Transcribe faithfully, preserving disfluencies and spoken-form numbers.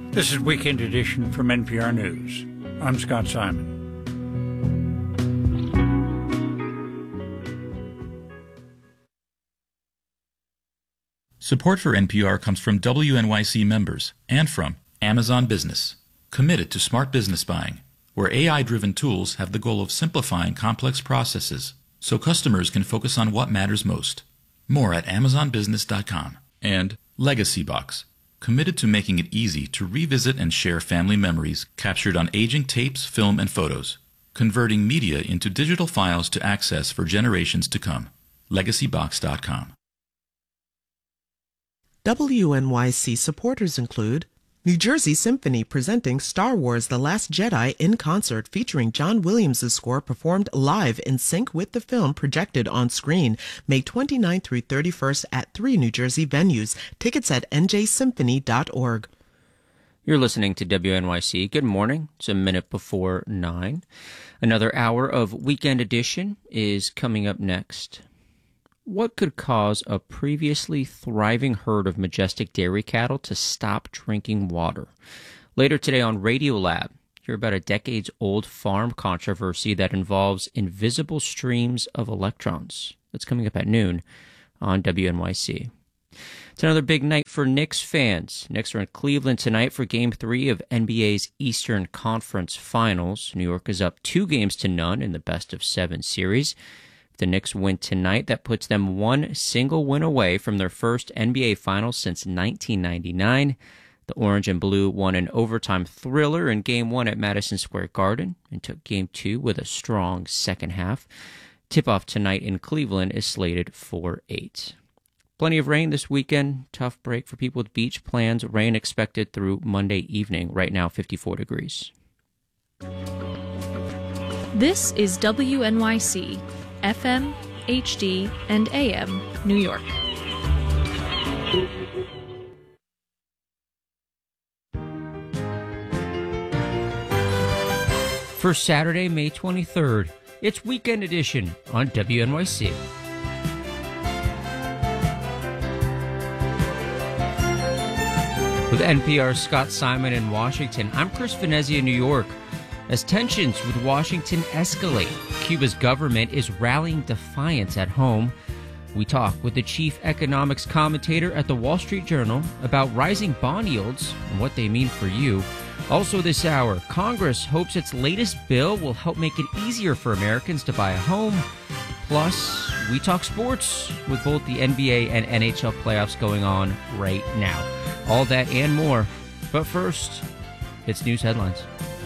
This is Weekend Edition from N P R News. I'm Scott Simon. Support for N P R comes from W N Y C members and from Amazon Business, committed to smart business buying, where A I-driven tools have the goal of simplifying complex processes so customers can focus on what matters most. More at amazon business dot com. And Legacy Box, committed to making it easy to revisit and share family memories captured on aging tapes, film, and photos, converting media into digital files to access for generations to come. legacy box dot com. W N Y C supporters include New Jersey Symphony presenting Star Wars The Last Jedi in concert featuring John Williams' score performed live in sync with the film projected on screen May twenty-ninth through thirty-first at three New Jersey venues. Tickets at n j symphony dot org. You're listening to W N Y C. Good morning. It's a minute before nine. Another hour of Weekend Edition is coming up next. What could cause a previously thriving herd of majestic dairy cattle to stop drinking water? Later today on Radiolab, hear about a decades-old farm controversy that involves invisible streams of electrons. That's coming up at noon on W N Y C. It's another big night for Knicks fans. Knicks are in Cleveland tonight for Game three of N B A's Eastern Conference Finals. New York is up two games to none in the best-of-seven series. The Knicks win tonight. That puts them one single win away from their first N B A Finals since nineteen ninety-nine. The Orange and Blue won an overtime thriller in Game one at Madison Square Garden and took Game two with a strong second half. Tip-off tonight in Cleveland is slated for eight. Plenty of rain this weekend. Tough break for people with beach plans. Rain expected through Monday evening. Right now, fifty-four degrees. This is W N Y C. F M, H D, and A M, New York. For Saturday, May twenty-third, it's Weekend Edition on W N Y C. With N P R's Scott Simon in Washington, I'm Chris Venezia in New York. As tensions with Washington escalate, Cuba's government is rallying defiance at home. We talk with the chief economics commentator at the Wall Street Journal about rising bond yields and what they mean for you. Also this hour, Congress hopes its latest bill will help make it easier for Americans to buy a home. Plus, we talk sports with both the N B A and N H L playoffs going on right now. All that and more. But first, it's news headlines.